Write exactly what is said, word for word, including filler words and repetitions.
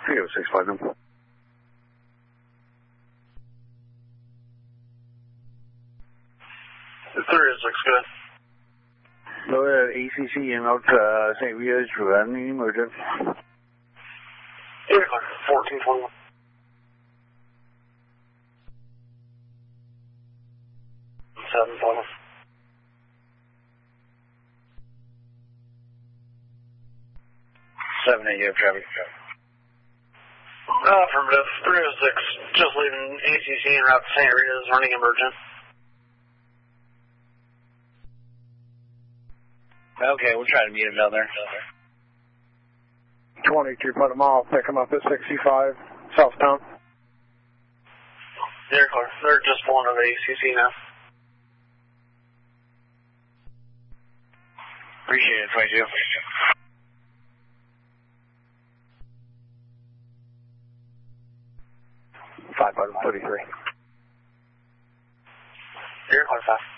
three oh six five number. three oh six, good. Hello, uh, A C C in out uh, Saint Rita's for any emergent. Yeah, fourteen twenty-one. seven twenty. seven eight, you have traffic. Uh, affirmative. three oh six, just leaving A C C en route to Saint Rita's, running emergent. Okay, we'll try to meet him down there. twenty-two, put him off, pick him up at sixty-five, southbound. They're clear. They're just pulling over A C C now. Appreciate it, twenty-two. five, thirty-three. You're clear, five.